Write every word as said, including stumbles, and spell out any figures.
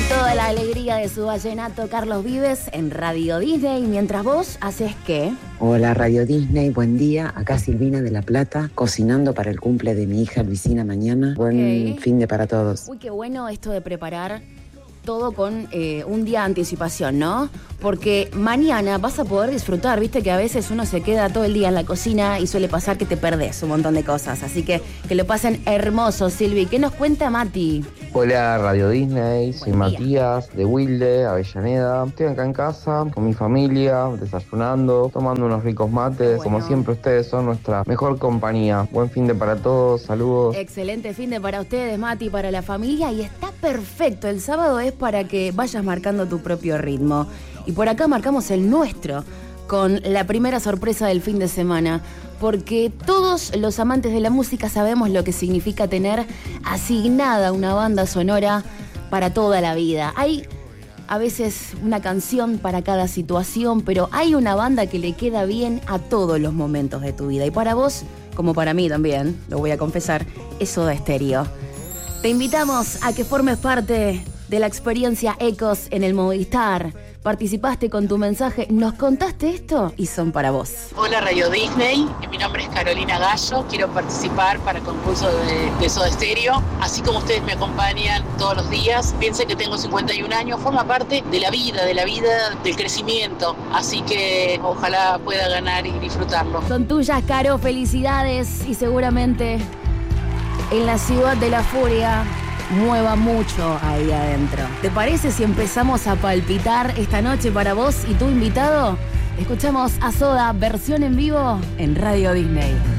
Toda la alegría de su vallenato, Carlos Vives en Radio Disney. Mientras vos haces ¿qué? Hola Radio Disney, buen día. Acá Silvina de La Plata, cocinando para el cumple de mi hija Luisina mañana. Buen Okay. fin de para todos. Uy, qué bueno esto de preparar todo con eh, un día de anticipación, ¿no? Porque mañana vas a poder disfrutar, viste que a veces uno se queda todo el día en la cocina y suele pasar que te perdés un montón de cosas. Así que que lo pasen hermoso, Silvi. ¿Qué nos cuenta Mati? Hola Radio Disney, soy Buen día. Matías de Wilde, Avellaneda. Estoy acá en casa con mi familia, desayunando, tomando unos ricos mates. Bueno. Como siempre ustedes son nuestra mejor compañía. Buen fin de para todos, saludos. Excelente fin de para ustedes, Mati, para la familia. Y está perfecto, el sábado es para que vayas marcando tu propio ritmo. Y por acá marcamos el nuestro, con la primera sorpresa del fin de semana. Porque todos los amantes de la música sabemos lo que significa tener asignada una banda sonora para toda la vida. Hay a veces una canción para cada situación, pero hay una banda que le queda bien a todos los momentos de tu vida. Y para vos, como para mí también, lo voy a confesar, es Soda Stereo. Te invitamos a que formes parte de la experiencia Ecos en el Movistar. Participaste con tu mensaje, nos contaste esto y son para vos. Hola Radio Disney, mi nombre es Carolina Gallo, quiero participar para el concurso de, de Soda Stereo, así como ustedes me acompañan todos los días. Piensen que tengo cincuenta y un años, forma parte de la vida, de la vida del crecimiento, así que ojalá pueda ganar y disfrutarlo. Son tuyas, Caro, felicidades y seguramente en la ciudad de la furia mueva mucho ahí adentro. ¿Te parece si empezamos a palpitar esta noche para vos y tu invitado? Escuchamos a Soda, versión en vivo en Radio Disney.